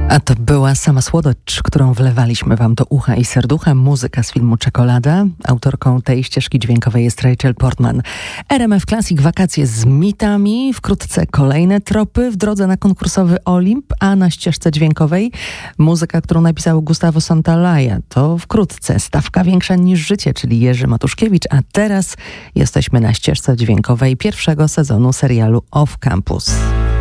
A to była sama słodycz, którą wlewaliśmy wam do ucha i serducha. Muzyka z filmu Czekolada. Autorką tej ścieżki dźwiękowej jest Rachel Portman. RMF Classic, wakacje z mitami. Wkrótce kolejne tropy w drodze na konkursowy Olimp, a na ścieżce dźwiękowej muzyka, którą napisał Gustavo Santaolalla. To wkrótce Stawka większa niż życie, czyli Jerzy Matuszkiewicz. A teraz jesteśmy na ścieżce dźwiękowej pierwszego sezonu serialu Off Campus.